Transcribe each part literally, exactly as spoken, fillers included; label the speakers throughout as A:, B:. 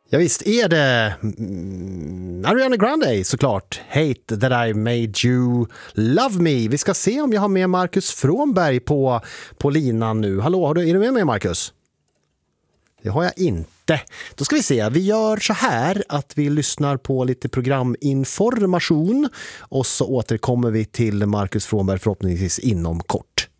A: Ja, visst är det mm, Ariana Grande såklart. Hate that I made you love me. Vi ska se om jag har med Marcus Frånberg på, på linan nu. Hallå, har du, är du med mig Marcus? Det har jag inte. Då ska vi se. Vi gör så här att vi lyssnar på lite programinformation och så återkommer vi till Marcus Frånberg förhoppningsvis inom kort.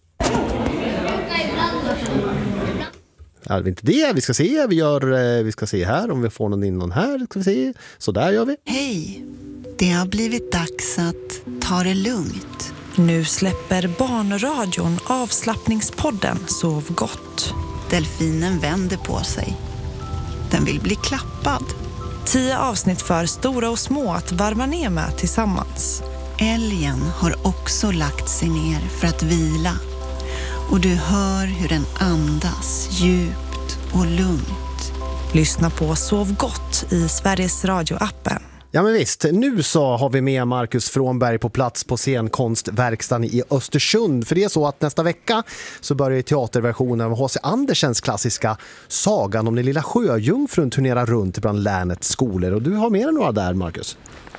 A: Ja, det är inte det. Vi ska se. Vi, gör, vi ska se här om vi får någon in någon här. Ska vi se. Så där gör vi.
B: Hej! Det har blivit dags att ta det lugnt.
C: Nu släpper Barnradion avslappningspodden Sov gott.
B: Delfinen vänder på sig. Den vill bli klappad.
C: Tio avsnitt för stora och små att varva ner med tillsammans.
B: Älgen har också lagt sig ner för att vila. Och du hör hur den andas djupt och lugnt.
C: Lyssna på Sov gott i Sveriges Radio-appen.
A: Ja men visst, nu så har vi med Marcus Frånberg på plats på scenkonstverkstan i Östersund. För det är så att nästa vecka så börjar teaterversionen av H C Andersens klassiska Sagan om den lilla sjöjungfrun turnera runt bland länets skolor. Och du har med dig några där, Marcus.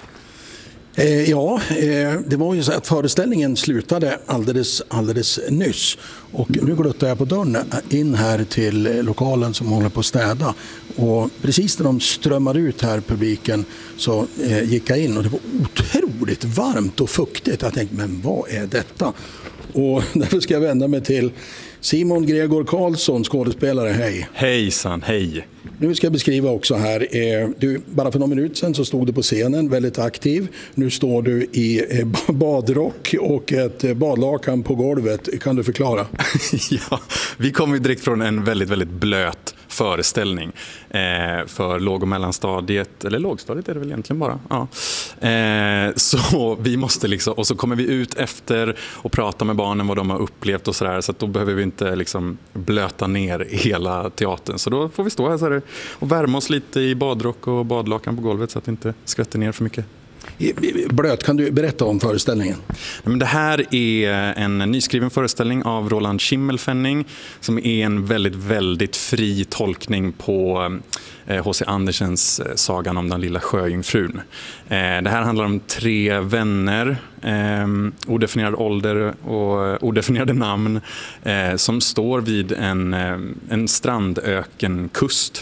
D: Eh, ja, eh, det var ju så att föreställningen slutade alldeles, alldeles nyss. Och nu gluttar jag på dörren in här till lokalen som håller på att städa. Och precis när de strömmade ut här, publiken, så eh, gick jag in och det var otroligt varmt och fuktigt. Jag tänkte, men vad är detta? Och därför ska jag vända mig till Simon Gregor Karlsson, skådespelare. Hej.
E: Hejsan, hej.
D: Nu ska jag beskriva också här. Du, bara för några minuter sedan så stod du på scenen, väldigt aktiv. Nu står du i badrock och ett badlakan på golvet. Kan du förklara?
E: Ja, vi kommer ju direkt från en väldigt, väldigt blöt föreställning eh, för låg- och mellanstadiet, eller lågstadiet är det väl egentligen bara. Ja. Eh, så vi måste liksom, och så kommer vi ut efter och prata med barnen vad de har upplevt och sådär, så att då behöver vi inte liksom blöta ner hela teatern. Så då får vi stå här så här och värma oss lite i badrock och badlakan på golvet så att det inte skvätter ner för mycket.
D: Blöt, kan du berätta om föreställningen?
E: Men det här är en nyskriven föreställning av Roland Schimmelfenning som är en väldigt, väldigt fri tolkning på H C Andersens Sagan om den lilla sjöjungfrun. Det här handlar om tre vänner, odefinierad ålder och odefinierade namn, som står vid en, en strandökenkust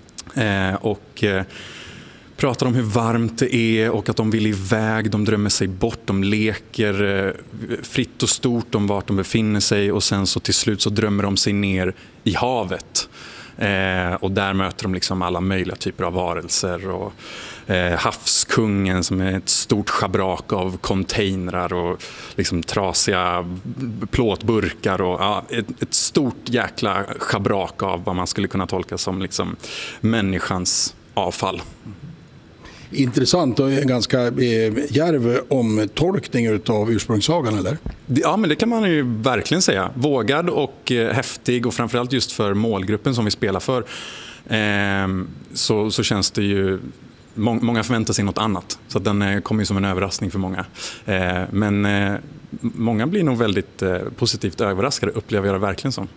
E: och pratar om hur varmt det är och att de vill iväg, de drömmer sig bort, de leker fritt och stort om vart de befinner sig och sen så till slut så drömmer de sig ner i havet. Eh, och där möter de liksom alla möjliga typer av varelser och eh, havskungen som är ett stort schabrak av containrar och liksom trasiga plåtburkar och ja, ett, ett stort jäkla schabrak av vad man skulle kunna tolka som liksom människans avfall.
D: Intressant och en ganska eh, djärv omtolkning av ursprungssagan, eller?
E: Ja, men det kan man ju verkligen säga. Vågad och eh, häftig och framförallt just för målgruppen som vi spelar för eh, så, så känns det ju, må, många förväntar sig något annat. Så att den eh, kommer ju som en överraskning för många. Eh, men eh, många blir nog väldigt eh, positivt överraskade, upplever jag det verkligen som.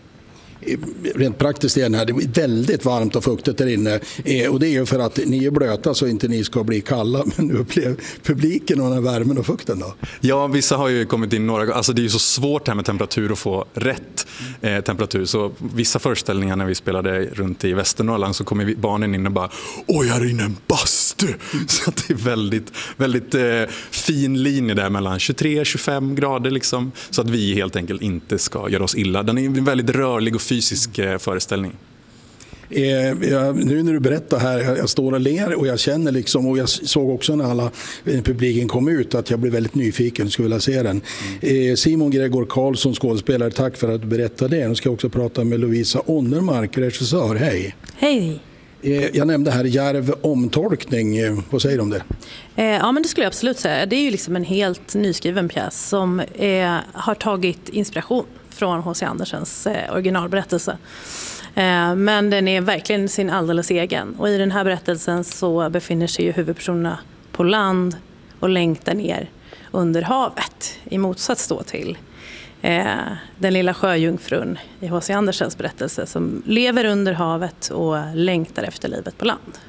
D: Rent praktiskt är det här, det är väldigt varmt och fuktigt där inne och det är ju för att ni är blöta så inte ni ska bli kalla, men nu upplever publiken och den här värmen och fukten då?
E: Ja, vissa har ju kommit in några, alltså det är ju så svårt här med temperatur att få rätt eh, temperatur, så vissa föreställningar när vi spelade runt i Västernorrland så kommer vi, barnen in och bara, oj, här är inne en bastu! Så att det är väldigt, väldigt eh, fin linje där mellan tjugotre till tjugofem grader liksom, så att vi helt enkelt inte ska göra oss illa. Den är en väldigt rörlig och fysisk föreställning.
D: Eh, jag, nu när du berättar här, jag, jag står och ler och jag känner liksom, och jag såg också när alla publiken kom ut att jag blev väldigt nyfiken och skulle vilja se den. Mm. Eh, Simon Gregor Karlsson, skådespelare, tack för att du berättade det. Nu ska jag också prata med Lovisa Onnermark, regissör. Hej!
F: Hej!
D: Eh, jag nämnde här djärv omtolkning. Eh, vad säger du om det?
F: Eh, ja, men det skulle jag absolut säga. Det är ju liksom en helt nyskriven pjäs som eh, har tagit inspiration från H C Andersens eh, originalberättelse. Eh, men den är verkligen sin alldeles egen. Och i den här berättelsen så befinner sig ju huvudpersonerna på land och längtar ner under havet. I motsats då till eh, den lilla sjöjungfrun i H C Andersens berättelse som lever under havet och längtar efter livet på land.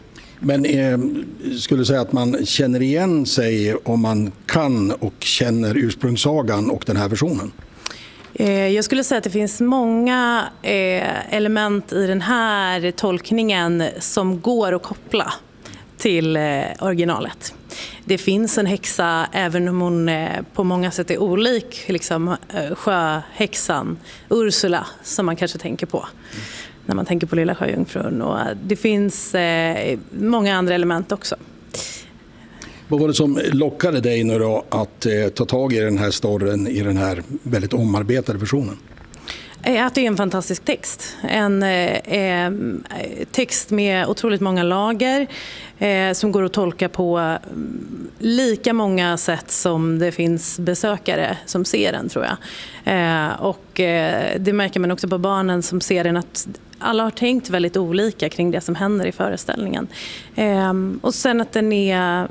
D: Men eh, skulle säga att man känner igen sig om man kan och känner ursprungssagan och den här versionen?
F: Jag skulle säga att det finns många element i den här tolkningen som går att koppla till originalet. Det finns en häxa, även om hon på många sätt är olik liksom, sjöhäxan Ursula som man kanske tänker på när man tänker på Lilla Sjöjungfrun. Och det finns många andra element också.
D: Vad var det som lockade dig nu då att eh, ta tag i den här storyn i den här väldigt omarbetade versionen?
F: Att det är en fantastisk text. En eh, text med otroligt många lager eh, som går att tolka på lika många sätt som det finns besökare som ser den, tror jag. Eh, och eh, det märker man också på barnen som ser den, att alla har tänkt väldigt olika kring det som händer i föreställningen. Eh, och sen att den är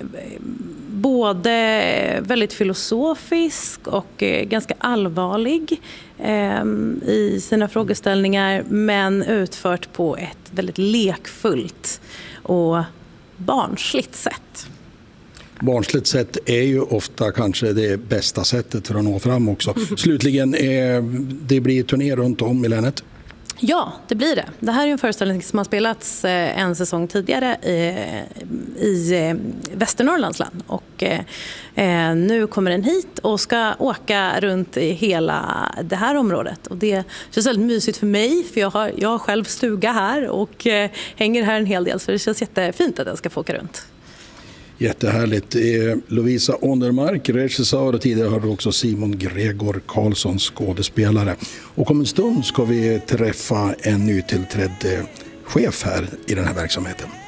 F: både väldigt filosofisk och ganska allvarlig eh, i sina frågeställningar, men utfört på ett väldigt lekfullt och barnsligt sätt.
D: Barnsligt sätt är ju ofta kanske det bästa sättet för att nå fram också. Slutligen, eh, det blir turné runt om i länet.
F: Ja, det blir det. Det här är en föreställning som har spelats en säsong tidigare i, i Västernorrlands län. Och eh, nu kommer den hit och ska åka runt i hela det här området. Och det känns väldigt mysigt för mig, för jag har, jag har själv stuga här och eh, hänger här en hel del. Så det känns jättefint att jag ska få åka runt.
D: Jättehärligt. Lovisa Ondermark, regissör, och tidigare har du också Simon Gregor Karlsson, skådespelare. Och om en stund ska vi träffa en nytillträdd chef här i den här verksamheten.